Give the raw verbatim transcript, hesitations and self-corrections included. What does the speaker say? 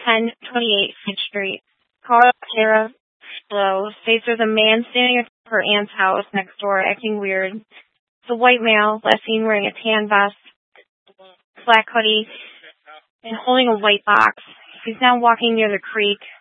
ten twenty-eight Fifth Street. Caller Sarah Flo states there's a man standing at her aunt's house next door acting weird. It's a white male, last seen wearing a tan vest, black hoodie, and holding a white box. He's now walking near the creek.